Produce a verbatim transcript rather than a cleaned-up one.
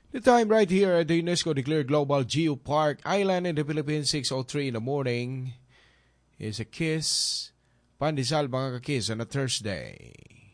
The time right here at the UNESCO declared Global Geopark Island in the Philippines, six oh three in the morning, is a kiss. Pandesal mga kakis on a Thursday.